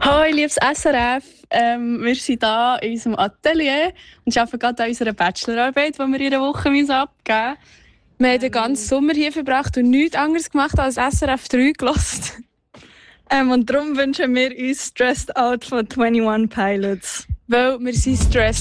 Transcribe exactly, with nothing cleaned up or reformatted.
Hallo, liebes S R F. Ähm, wir sind hier in unserem Atelier und arbeiten gerade an unserer Bachelorarbeit, die wir in einer Woche abgeben müssen. Wir haben den ganzen Sommer hier verbracht und nichts anderes gemacht als S R F drei gehört. Ähm, und darum wünschen wir uns Stressed Out von einundzwanzig Pilots. Weil wir sind stressed.